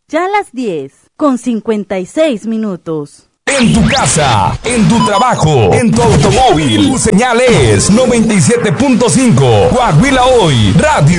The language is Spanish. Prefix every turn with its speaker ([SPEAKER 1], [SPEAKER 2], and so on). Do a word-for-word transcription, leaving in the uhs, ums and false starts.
[SPEAKER 1] Ya las diez, con cincuenta y seis minutos.
[SPEAKER 2] En tu casa, en tu trabajo, en tu automóvil, tu señal es noventa y siete punto cinco. Coahuila Hoy, Radio.